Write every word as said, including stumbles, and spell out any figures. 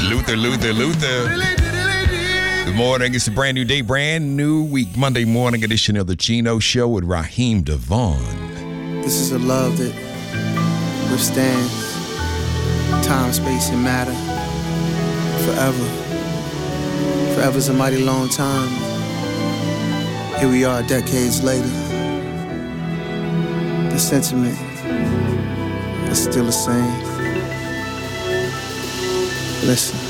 Luther, Luther, Luther. Good morning. It's a brand new day, brand new week. Monday morning edition of the Chino Show with Raheem Devon. This is a love that withstands time, space, and matter forever. Forever's a mighty long time. Here we are decades later. The sentiment is still the same. Listen.